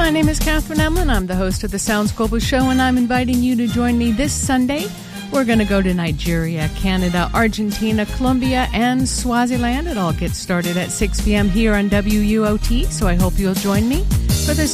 My name is Catherine Emlin. I'm the host of the Sounds Global Show, and I'm inviting you to join me this Sunday. We're going to go to Nigeria, Canada, Argentina, Colombia, and Swaziland. It all gets started at 6 p.m. here on WUOT, so I hope you'll join me for this